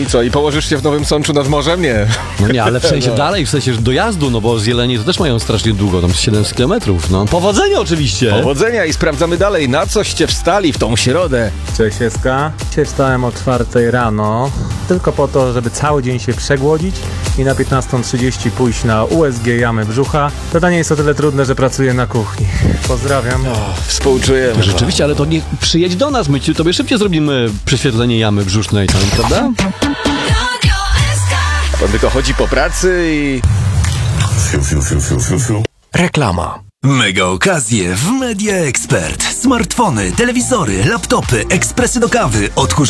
I co, i położysz się w Nowym Sączu nad morzem? Nie. No nie, ale w sensie dalej, w sensie dojazdu, no bo z Jeleni to też mają strasznie długo, tam 700 kilometrów, no. Powodzenia oczywiście! Powodzenia i sprawdzamy dalej, na coście wstali w tą środę. Cześć Eska. Dzisiaj wstałem o 4 rano, tylko po to, żeby cały dzień się przegłodzić i na 15:30 pójść na USG Jamy Brzucha. Zadanie jest o tyle trudne, że pracuję na kuchni. Pozdrawiam. Współczujemy. Rzeczywiście, ale to nie przyjedź do nas, my tobie szybciej zrobimy prześwietlenie jamy brzusznej tam, prawda? Pan tylko chodzi po pracy i... Reklama. Mega okazje w Media Expert. Smartfony, telewizory, laptopy, ekspresy do kawy, odkurzacze